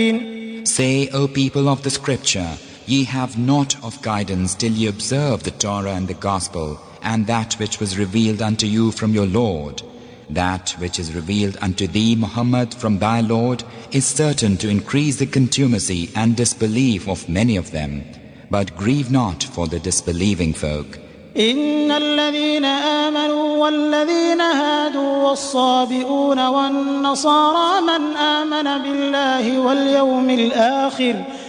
Say, O people of the scripture, ye have not of guidance till ye observe the Torah and the Gospel, and that which was revealed unto you from your Lord. That which is revealed unto thee, Muhammad, from thy Lord, is certain to increase the contumacy and disbelief of many of them. But grieve not for the disbelieving folk. إن الذين آمنوا والذين هادوا والصابئون والنصارى من آمن بالله واليوم الآخر